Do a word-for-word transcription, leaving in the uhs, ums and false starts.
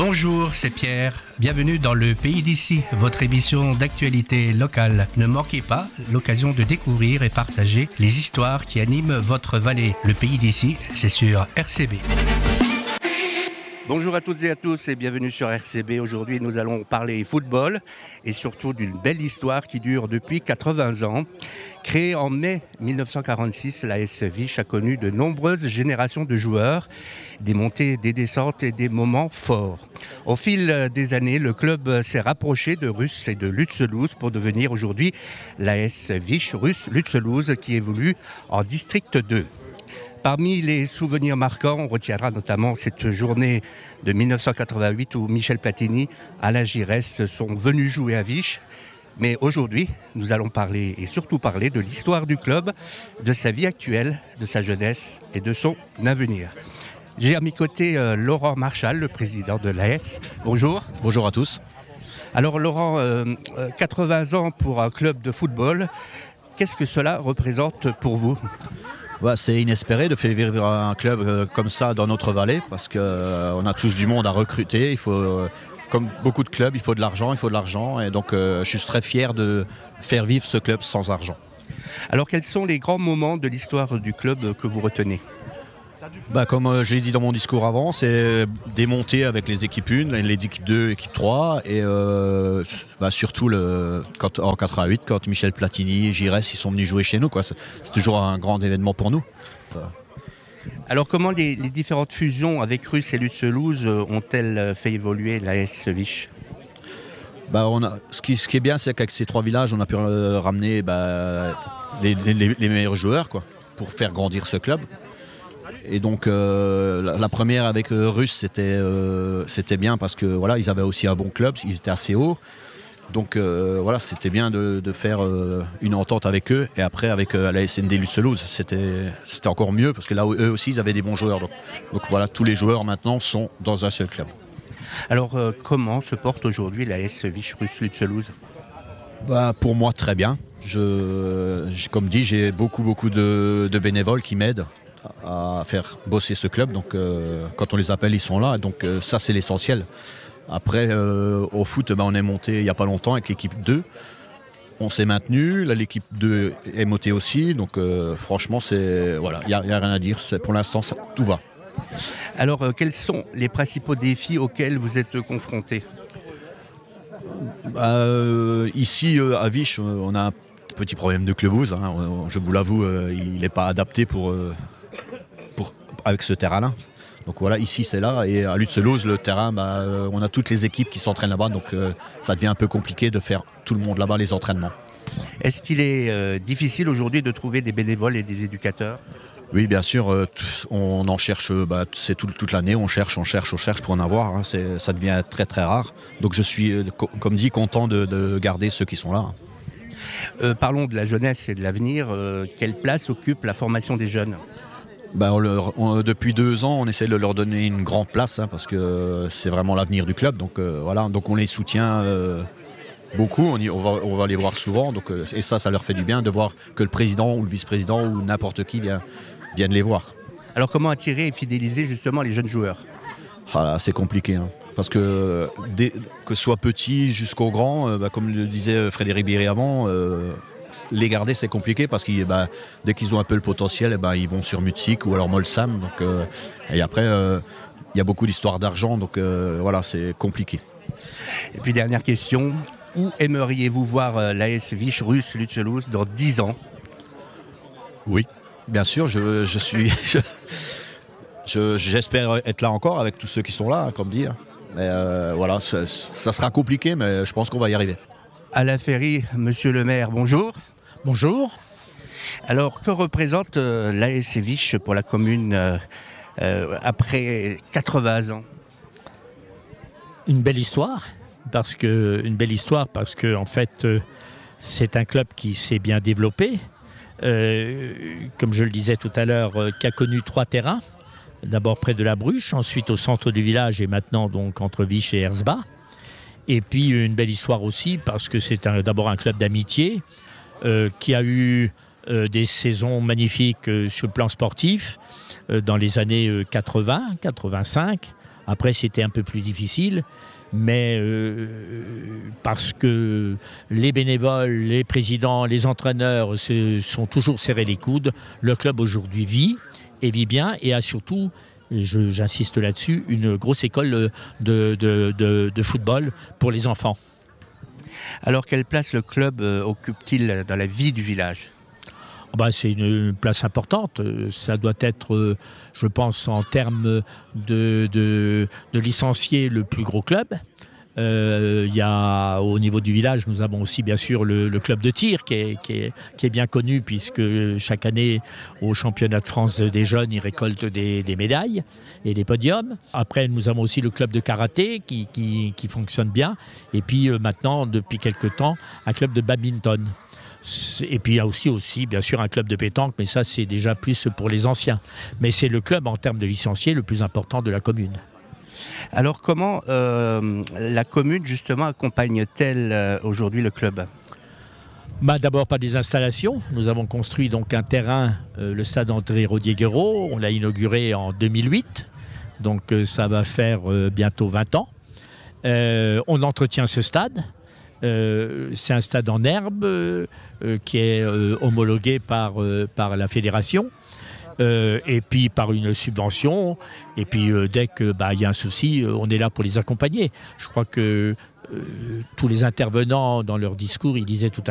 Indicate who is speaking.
Speaker 1: Bonjour, c'est Pierre. Bienvenue dans le Pays d'ici, votre émission d'actualité locale. Ne manquez pas l'occasion de découvrir et partager les histoires qui animent votre vallée. Le Pays d'ici, c'est sur R C B. Bonjour à toutes et à tous et bienvenue sur R C B. Aujourd'hui, nous allons parler football et surtout d'une belle histoire qui dure depuis quatre-vingts ans. Créée en mai mille neuf cent quarante-six, l'A S Viche a connu de nombreuses générations de joueurs, des montées, des descentes et des moments forts. Au fil des années, le club s'est rapproché de Russe et de Lutzelouse pour devenir aujourd'hui l'A S Viche Russe Lutzelouse qui évolue en District deux. Parmi les souvenirs marquants, on retiendra notamment cette journée de mille neuf cent quatre-vingt-huit où Michel Platini, Alain Giresse sont venus jouer à Viche. Mais aujourd'hui, nous allons parler et surtout parler de l'histoire du club, de sa vie actuelle, de sa jeunesse et de son avenir. J'ai à mes côtés euh, Laurent Marchal, le président de l'A S. Bonjour.
Speaker 2: Bonjour à tous.
Speaker 1: Alors Laurent, euh, quatre-vingts ans pour un club de football, qu'est-ce que cela représente pour vous ?
Speaker 2: Ouais, c'est inespéré de faire vivre un club euh, comme ça dans notre vallée parce qu'on euh, a tous du monde à recruter. Il faut, euh, comme beaucoup de clubs, il faut de l'argent, il faut de l'argent. Et donc euh, je suis très fier de faire vivre ce club sans argent.
Speaker 1: Alors quels sont les grands moments de l'histoire du club que vous retenez ?
Speaker 2: Bah, comme euh, j'ai dit dans mon discours avant, c'est des montées avec les équipes un, les équipes deux, équipe trois. Et euh, bah, surtout le, quand, en quatre-vingt-huit, quand Michel Platini et Giresse ils sont venus jouer chez nous. Quoi. C'est, c'est toujours un grand événement pour nous.
Speaker 1: Alors comment les, les différentes fusions avec Russe et Lutzelouse ont-elles fait évoluer l'A S Viche ?
Speaker 2: Bah, on a, ce, qui, ce qui est bien, c'est qu'avec ces trois villages, on a pu euh, ramener bah, les, les, les meilleurs joueurs quoi, pour faire grandir ce club. Et donc euh, la, la première avec euh, Russe c'était, euh, c'était bien parce que voilà, ils avaient aussi un bon club, ils étaient assez hauts. Donc euh, voilà, c'était bien de, de faire euh, une entente avec eux. Et après avec euh, la S N D Lutzelouse, c'était, c'était encore mieux parce que là eux aussi ils avaient des bons joueurs. Donc, donc voilà, tous les joueurs maintenant sont dans un seul club.
Speaker 1: Alors euh, comment se porte aujourd'hui la A S Viche Russe Lutzelouse ?
Speaker 2: Bah, pour moi très bien. Je, je, comme dit, j'ai beaucoup beaucoup de, de bénévoles qui m'aident à faire bosser ce club, donc euh, quand on les appelle ils sont là, donc euh, ça c'est l'essentiel. Après euh, au foot ben, on est monté il n'y a pas longtemps avec l'équipe deux, on s'est maintenu, là l'équipe deux est montée aussi, donc euh, franchement c'est voilà, il n'y a, a rien à dire, c'est, pour l'instant ça, tout va.
Speaker 1: Alors euh, quels sont les principaux défis auxquels vous êtes confrontés ?
Speaker 2: bah, euh, Ici euh, à Viche on a un petit problème de clubhouse, hein, je vous l'avoue, euh, il n'est pas adapté pour euh, Pour, avec ce terrain-là. Donc voilà, ici c'est là, et à Lutzelouse, le terrain, bah, euh, on a toutes les équipes qui s'entraînent là-bas, donc euh, ça devient un peu compliqué de faire tout le monde là-bas, les entraînements.
Speaker 1: Est-ce qu'il est euh, difficile aujourd'hui de trouver des bénévoles et des éducateurs ? Oui,
Speaker 2: bien sûr, euh, t- on en cherche, bah, c'est tout, toute l'année, on cherche, on cherche, on cherche pour en avoir, hein, c'est, ça devient très très rare. Donc je suis, euh, co- comme dit, content de, de garder ceux qui sont là. Hein.
Speaker 1: Euh, parlons de la jeunesse et de l'avenir. Euh, quelle place occupe la formation des jeunes ?
Speaker 2: Ben, on leur, on, depuis deux ans, on essaie de leur donner une grande place hein, parce que c'est vraiment l'avenir du club. Donc euh, voilà, donc on les soutient euh, beaucoup. On, y, on, va, on va les voir souvent. Donc, euh, et ça, ça leur fait du bien de voir que le président ou le vice-président ou n'importe qui vient, viennent les voir.
Speaker 1: Alors comment attirer et fidéliser justement les jeunes joueurs ?
Speaker 2: Ah là, c'est compliqué. Hein, parce que dès, que ce soit petit jusqu'au grand, euh, bah, comme le disait Frédéric Bierry avant. Euh, Les garder c'est compliqué parce que bah, dès qu'ils ont un peu le potentiel, bah, ils vont sur Mutzig ou alors Molsam. Donc, euh, et après, il euh, y a beaucoup d'histoires d'argent, donc euh, voilà, c'est compliqué.
Speaker 1: Et puis dernière question, où aimeriez-vous voir euh, l'A S Viche Russe Lutzelouse dans dix ans ?
Speaker 2: Oui, bien sûr, je, je suis, je, je, j'espère être là encore avec tous ceux qui sont là, hein, comme dire. Mais euh, voilà, ça, ça sera compliqué, mais je pense qu'on va y arriver.
Speaker 1: Alain Ferry, monsieur le maire, bonjour.
Speaker 3: Bonjour.
Speaker 1: Alors, que représente euh, l'A S Viche pour la commune euh, euh, après quatre-vingts ans ?
Speaker 3: Une belle histoire, parce que une belle histoire parce que en fait, euh, c'est un club qui s'est bien développé, euh, comme je le disais tout à l'heure, euh, qui a connu trois terrains. D'abord près de la Bruche, ensuite au centre du village et maintenant donc entre Viche et Erzbach. Et puis une belle histoire aussi parce que c'est un, d'abord un club d'amitié euh, qui a eu euh, des saisons magnifiques euh, sur le plan sportif euh, dans les années quatre-vingts, quatre-vingt-cinq, Après, c'était un peu plus difficile, mais euh, parce que les bénévoles, les présidents, les entraîneurs se sont toujours serrés les coudes, le club aujourd'hui vit, et vit bien, et a surtout, je, j'insiste là-dessus, une grosse école de, de, de, de football pour les enfants.
Speaker 1: Alors, quelle place le club euh, occupe-t-il dans la vie du village ?
Speaker 3: Ben, c'est une place importante. Ça doit être, je pense, en termes de, de, de licenciés, le plus gros club. Euh, y a, au niveau du village, nous avons aussi bien sûr le, le club de tir qui est, qui, est, qui est bien connu, puisque chaque année au championnat de France des jeunes, ils récoltent des, des médailles et des podiums. Après, nous avons aussi le club de karaté qui, qui, qui fonctionne bien. Et puis euh, maintenant, depuis quelques temps, un club de badminton. Et puis il y a aussi, aussi, bien sûr, un club de pétanque, mais ça, c'est déjà plus pour les anciens. Mais c'est le club, en termes de licenciés, le plus important de la commune.
Speaker 1: Alors, comment euh, la commune, justement, accompagne-t-elle euh, aujourd'hui le club ?
Speaker 3: Bah, d'abord par des installations. Nous avons construit donc un terrain, euh, le stade André Rodier-Guéraud. On l'a inauguré en deux mille huit, donc euh, ça va faire euh, bientôt vingt ans. Euh, on entretient ce stade. Euh, c'est un stade en herbe euh, euh, qui est euh, homologué par, euh, par la fédération euh, et puis par une subvention. Et puis euh, dès qu'il bah, y a un souci, euh, on est là pour les accompagner. Je crois que euh, tous les intervenants dans leur discours, ils disaient tout à